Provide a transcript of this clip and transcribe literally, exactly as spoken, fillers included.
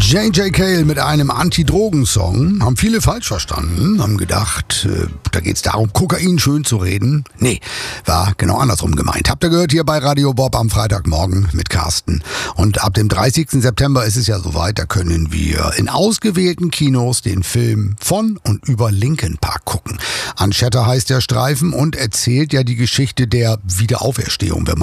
J J Cale mit einem Anti-Drogen-Song. Haben viele falsch verstanden, haben gedacht, äh, da geht's darum, Kokain schön zu reden. Nee, war genau andersrum gemeint. Habt ihr gehört hier bei Radio Bob am Freitagmorgen mit Carsten. Und ab dem dreißigsten September ist es ja soweit, da können wir in ausgewählten Kinos den Film von und über Linkin Park gucken. Unchatter heißt der Streifen und erzählt ja die Geschichte der Wiederauferstehung, wenn man